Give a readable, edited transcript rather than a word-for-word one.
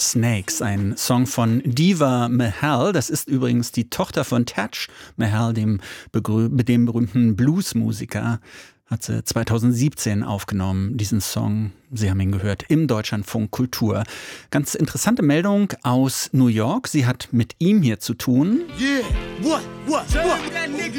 Snakes, ein Song von Diva Mahal. Das ist übrigens die Tochter von Taj Mahal, dem berühmten Bluesmusiker. Hat sie 2017 aufgenommen, diesen Song. Sie haben ihn gehört im Deutschlandfunk Kultur. Ganz interessante Meldung aus New York. Sie hat mit ihm hier zu tun. Yeah, what?